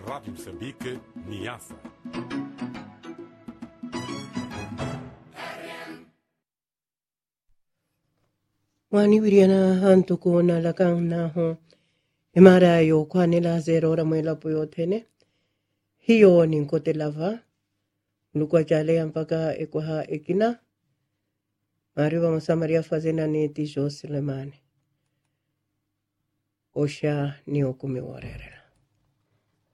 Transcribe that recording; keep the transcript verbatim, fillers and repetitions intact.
Rádio Moçambique, Niassa. Wani wiriana hantu kuona lakang na ho. Emara yo kwa nila zero ra mwela puyo tene. Hiyo ni nkote lava. Lukwa jale ampaka ekwaha ekina. Mariwa masamaria fazena ni tijo Sulemani. Osha ni okume warere.